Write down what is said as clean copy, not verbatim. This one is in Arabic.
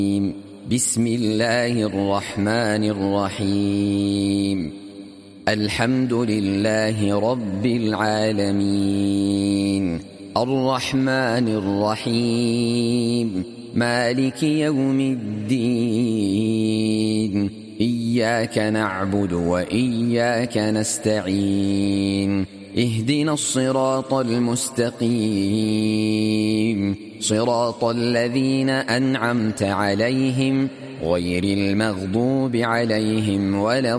بسم الله الرحمن الرحيم الحمد لله رب العالمين الرحمن الرحيم مالك يوم الدين إياك نعبد وإياك نستعين اهدنا الصراط المستقيم صراط الذين أنعمت عليهم غير المغضوب عليهم ولا